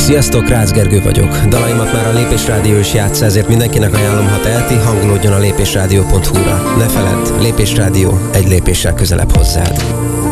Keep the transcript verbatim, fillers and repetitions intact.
Sziasztok, Rácz Gergő vagyok. Dalaimat már a Lépés Rádió is játssza, ezért mindenkinek ajánlom, ha teheti, hangolódjon a lépésrádió pont hu-ra. Ne feledd, Lépés Rádió egy lépéssel közelebb hozzád.